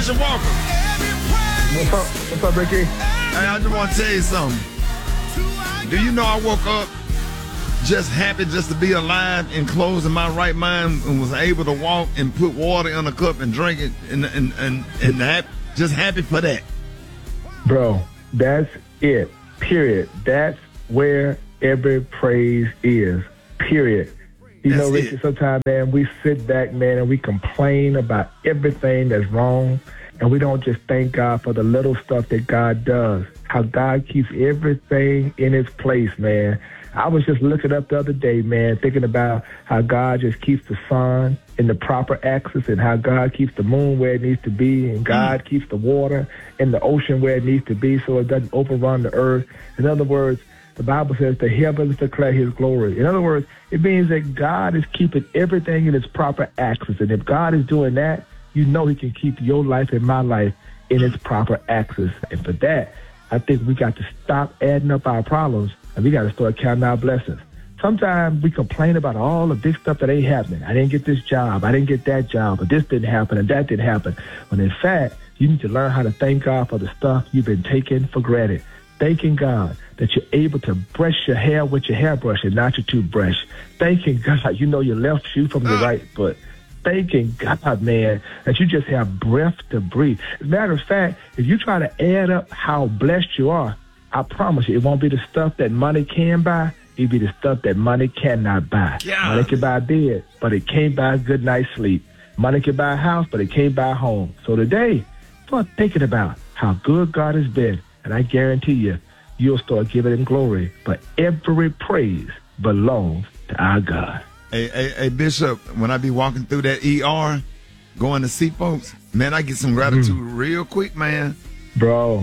Bishop Walker. What's up? What's up, Ricky? Hey, I just want to tell you something. Do you know I woke up just happy just to be alive and clothed in my right mind and was able to walk and put water in a cup and drink it and just happy for that. Bro, that's it. Period. That's where every praise is. Period. You know, Ricky, sometimes, man, we sit back, man, and we complain about everything that's wrong, and we don't just thank God for the little stuff that God does, how God keeps everything in its place, man. I was just looking up the other day, man, thinking about how God just keeps the sun in the proper axis and how God keeps the moon where it needs to be, and God keeps the water in the ocean where it needs to be so it doesn't overrun the earth. In other words, the Bible says the heavens declare his glory. In other words, it means that God is keeping everything in its proper axis. And if God is doing that, you know he can keep your life and my life in its proper axis. And for that, I think we got to stop adding up our problems and we got to start counting our blessings. Sometimes we complain about all the big stuff that ain't happening. I didn't get this job. I didn't get that job. But this didn't happen and that didn't happen. When in fact, you need to learn how to thank God for the stuff you've been taking for granted. Thanking God that you're able to brush your hair with your hairbrush and not your toothbrush. Thanking God you know your left shoe from your right foot. Thanking God, man, that you just have breath to breathe. As a matter of fact, if you try to add up how blessed you are, I promise you, it won't be the stuff that money can buy. It'll be the stuff that money cannot buy. Yeah. Money can buy a bed, but it can't buy a good night's sleep. Money can buy a house, but it can't buy a home. So today, start thinking about how good God has been. And I guarantee you, you'll start giving him glory. But every praise belongs to our God. Hey, Bishop, when I be walking through that ER, going to see folks, man, I get some gratitude real quick, man. Bro.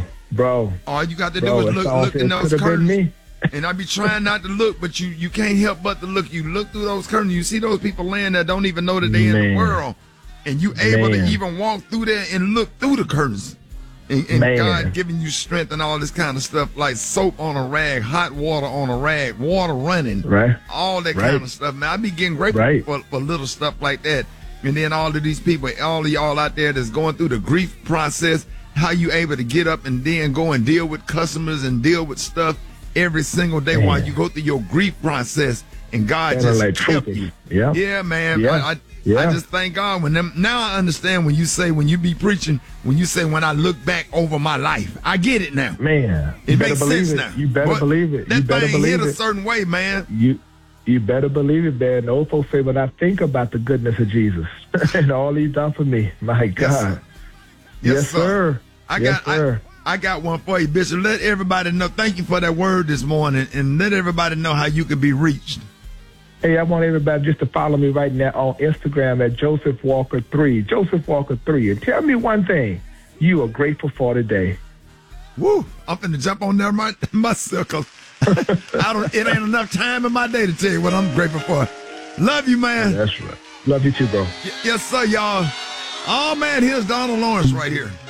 All you got to do is look in those curtains. And I be trying not to look, but you can't help but to look. You look through those curtains, you see those people laying there, don't even know that they're in the world. And you able to even walk through there and look through the curtains. And God giving you strength and all this kind of stuff, like soap on a rag, hot water on a rag, water running, all that kind of stuff. Man, I be getting grateful for little stuff like that. And then all of these people, all of y'all out there that's going through the grief process, how you able to get up and then go and deal with customers and deal with stuff every single day while you go through your grief process, and God just help you. Yeah, man. Yeah. I just thank God now I understand when you be preaching, when you say, when I look back over my life, I get it now. Man, it makes sense now. You better believe it. That thing hit a certain way, man. You better believe it, man. The old folks say, when I think about the goodness of Jesus and all he's done for me, my God. Yes, sir. I got one for you, Bishop. Let everybody know. Thank you for that word this morning, and let everybody know how you can be reached. Hey, I want everybody just to follow me right now on Instagram at Joseph Walker 3. Joseph Walker 3. And tell me one thing you are grateful for today. Woo! I'm finna jump on there myself, cause it ain't enough time in my day to tell you what I'm grateful for. Love you, man. That's right. Love you too, bro. Yes, sir, y'all. Oh, man, here's Donald Lawrence right here.